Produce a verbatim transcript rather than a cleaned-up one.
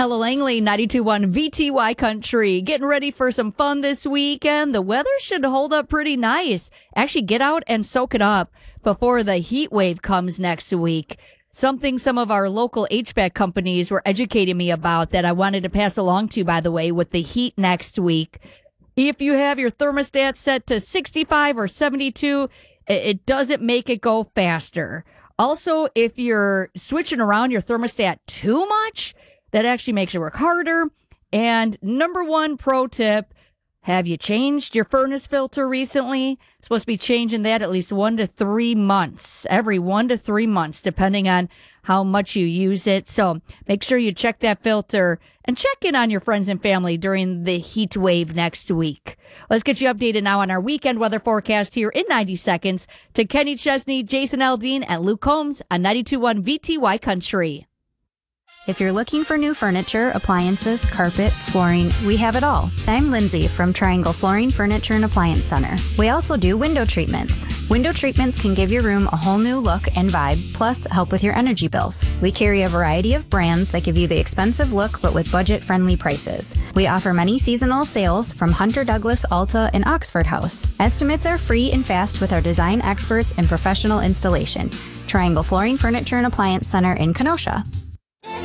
Ella Langley, ninety-two point one V T Y Country. Getting ready for some fun this weekend. The weather should hold up pretty nice. Actually, get out and soak it up before the heat wave comes next week. Something some of our local H V A C companies were educating me about that I wanted to pass along to you, by the way, with the heat next week. If you have your thermostat set to sixty-five or seventy-two, it doesn't make it go faster. Also, if you're switching around your thermostat too much, that actually makes it work harder. And number one pro tip, have you changed your furnace filter recently? It's supposed to be changing that at least one to three months, every one to three months, depending on how much you use it. So make sure you check that filter and check in on your friends and family during the heat wave next week. Let's get you updated now on our weekend weather forecast here in ninety seconds to Kenny Chesney, Jason Aldean, and Luke Combs on ninety-two point one V T Y Country. If you're looking for new furniture, appliances, carpet, flooring, we have it all. I'm Lindsay from Triangle Flooring, Furniture, and Appliance Center. We also do window treatments. Window treatments can give your room a whole new look and vibe, plus help with your energy bills. We carry a variety of brands that give you the expensive look, but with budget-friendly prices. We offer many seasonal sales from Hunter Douglas, Alta, and Oxford House. Estimates are free and fast with our design experts and professional installation. Triangle Flooring, Furniture, and Appliance Center in Kenosha.